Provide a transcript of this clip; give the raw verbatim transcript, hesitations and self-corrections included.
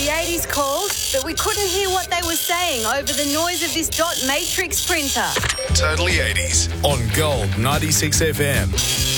The eighties called, but we couldn't hear what they were saying over the noise of this dot matrix printer. Totally eighties on Gold ninety-six F M.